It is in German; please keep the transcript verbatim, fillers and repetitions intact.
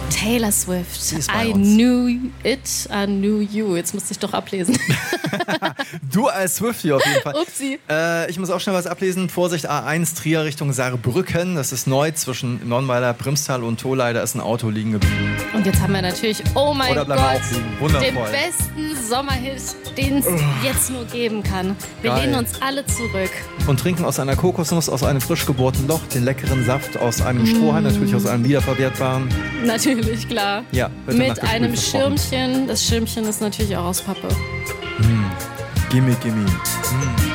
Taylor Swift. Sie ist bei I uns. knew it, I knew you. Jetzt musste ich doch ablesen. Du als Swiftie auf jeden Fall. Upsi. Äh, ich muss auch schnell was ablesen. Vorsicht, A eins, Trier Richtung Saarbrücken. Das ist neu zwischen Nonnweiler, Primstal und Tholey. Da ist ein Auto liegen geblieben. Und jetzt haben wir natürlich, oh mein Oder bleiben wir Gott, auch liegen. Wundervoll. den besten Sommerhit, den es jetzt nur geben kann. Wir Geil. lehnen uns alle zurück. Und trinken aus einer Kokosnuss, aus einem frisch gebohrten Loch, den leckeren Saft aus einem Strohhalm, natürlich aus einem wiederverwertbaren. Natürlich, klar. Ja, wird Mit danach einem gespült versprochen. Schirmchen. Das Schirmchen ist natürlich auch aus Pappe. Gimme, gimme. Mm.